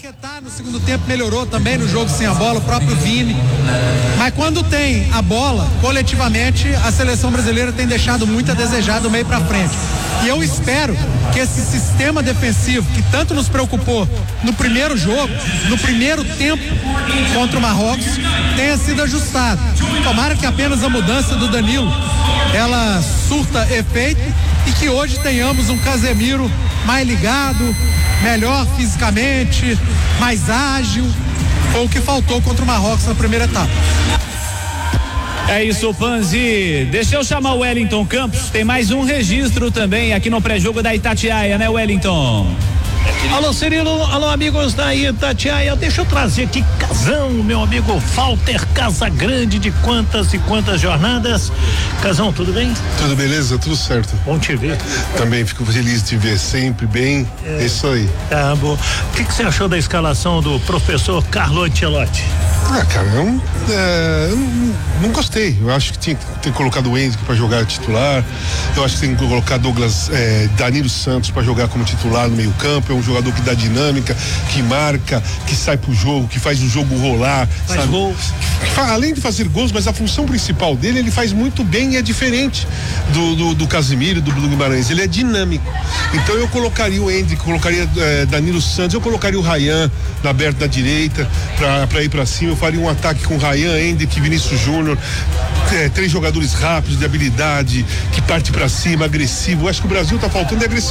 Paquetá no segundo tempo melhorou também no jogo sem a bola, o próprio Vini. Mas quando tem a bola, coletivamente, a seleção brasileira tem deixado muito a desejar do meio pra frente. E eu espero que esse sistema defensivo, que tanto nos preocupou no primeiro jogo, no primeiro tempo contra o Marrocos, tenha sido ajustado. Tomara que apenas a mudança do Danilo, ela surta efeito e que hoje tenhamos um Casemiro mais ligado, melhor fisicamente, mais ágil. Foi o que faltou contra o Marrocos na primeira etapa. É isso, Panzi. Deixa eu chamar o Wellington Campos. Tem mais um registro também aqui no pré-jogo da Itatiaia, né, Wellington? Alô, Cirilo, alô, amigos da Itatiaia. Deixa eu trazer aqui Casão, meu amigo Walter Casagrande, de quantas e quantas jornadas. Casão, tudo bem? Tudo beleza, tudo certo. Bom te ver. Também fico feliz de te ver sempre bem. É isso aí. Tá bom. O que você achou da escalação do professor Carlo Ancelotti? Cara, eu não gostei. Eu acho que tinha que ter colocado o Hendrick para jogar titular. Eu acho que tem que colocar Danilo Santos para jogar como titular no meio-campo. É um jogador que dá dinâmica, que marca, que sai pro jogo, que faz o jogo rolar. Faz gol. Além de fazer gols, mas a função principal dele, ele faz muito bem e é diferente do Casemiro, do Bruno Guimarães. Ele é dinâmico. Então eu colocaria o Hendrick, colocaria Danilo Santos, eu colocaria o Ryan na aberta da direita para ir para cima. Eu faria um ataque com Ryan, Hendrick, Vinícius Júnior, 3 jogadores rápidos, de habilidade, que parte para cima, agressivo. Eu acho que o Brasil tá faltando de agressividade.